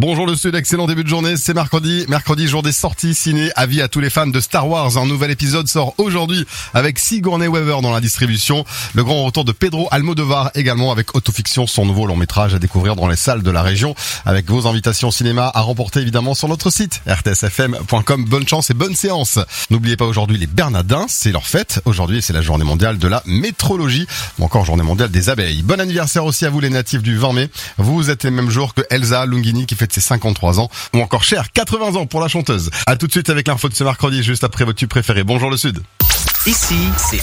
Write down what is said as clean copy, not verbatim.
Bonjour le Sud, excellent début de journée, c'est mercredi, jour des sorties ciné, avis à tous les fans de Star Wars. Un nouvel épisode sort aujourd'hui avec Sigourney Weaver dans la distribution. Le grand retour de Pedro Almodovar également avec Autofiction, son nouveau long métrage à découvrir dans les salles de la région, avec vos invitations cinéma à remporter évidemment sur notre site rtsfm.com. Bonne chance et bonne séance. N'oubliez pas aujourd'hui les Bernardins, c'est leur fête. Aujourd'hui c'est la journée mondiale de la métrologie ou encore journée mondiale des abeilles. Bon anniversaire aussi à vous les natifs du 20 mai. Vous êtes les mêmes jours que Elsa Lungini qui fête ses 53 ans ou encore Cher, 80 ans pour la chanteuse. À tout de suite avec l'info de ce mercredi juste après votre tube préféré. Bonjour le Sud. Ici, c'est